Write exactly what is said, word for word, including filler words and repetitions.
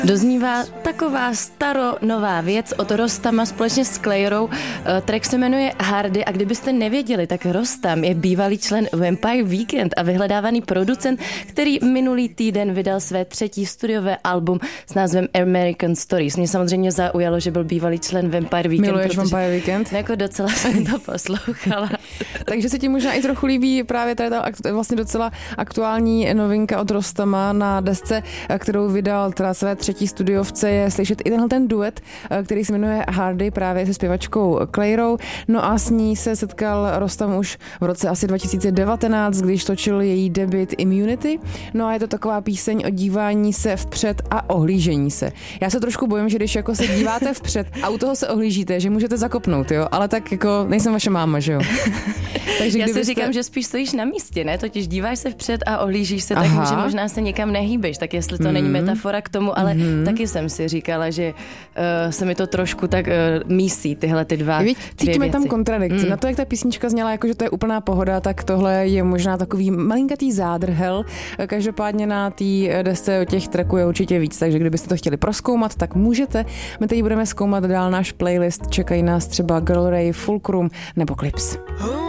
Doznívá taková staro-nová věc od Rostama společně s Clairou. Track se jmenuje Hardy a kdybyste nevěděli, tak Rostam je bývalý člen Vampire Weekend a vyhledávaný producent, který minulý týden vydal své třetí studiové album s názvem American Stories. Mě samozřejmě zaujalo, že byl bývalý člen Vampire Weekend. Miluješ Vampire Weekend? Jako docela jsem to poslouchala. Takže se ti možná i trochu líbí právě tady ta vlastně docela aktuální novinka od Rostama na desce, kterou vydal teda své třetí studiovce, je slyšet i tenhle ten duet, který se jmenuje Hardy právě se zpěvačkou Clairou. No a s ní se setkal Rostam už v roce asi dva tisíce devatenáct, když točil její debut Immunity. No a je to taková píseň o dívání se vpřed a ohlížení se. Já se trošku bojím, že když jako se díváte vpřed a u toho se ohlížíte, že můžete zakopnout, jo? Ale tak jako nejsem vaše máma, že jo? Takže já si říkám, že spíš stojíš na místě, ne? Totiž díváš se vpřed a ohlížíš se, tak že možná se někam nehýbeš, tak jestli to mm. není metafora k tomu, ale mm. taky jsem si říkala, že uh, se mi to trošku tak uh, mísí, tyhle ty dva Víš, cítíme věci. Tam kontradikci. Mm. Na to, jak ta písnička zněla, jako že to je úplná pohoda, tak tohle je možná takový malinkatý zádrhel. Každopádně na té desce o těch tracků je určitě víc, takže kdybyste to chtěli prozkoumat, tak můžete. My teď budeme zkoumat dál náš playlist, čekají nás třeba Girl Ray, Fulcrum nebo Clips.